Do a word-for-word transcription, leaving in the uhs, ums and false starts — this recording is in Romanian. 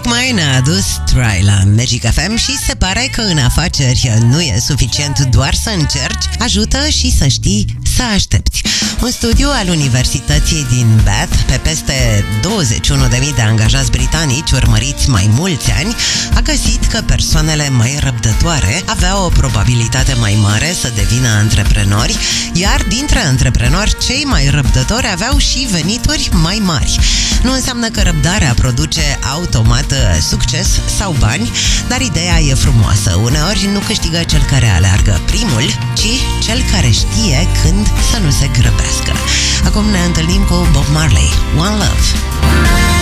Tocmai ne-a adus Try la Magic F M și se pare că în afaceri nu e suficient doar să încerci, ajută și să știi să aștepți. Un studiu al Universității din Bath, pe peste douăzeci și unu de mii de angajați britanici urmăriți mai mulți ani, a găsit că persoanele mai răbdătoare aveau o probabilitate mai mare să devină antreprenori, iar dintre antreprenori cei mai răbdători aveau și venituri mai mari. Nu înseamnă că răbdarea produce automat succes sau bani, dar ideea e frumoasă. Uneori nu câștigă cel care aleargă primul, ci cel care știe când să nu se grăbească. Acum ne întâlnim cu Bob Marley, One Love.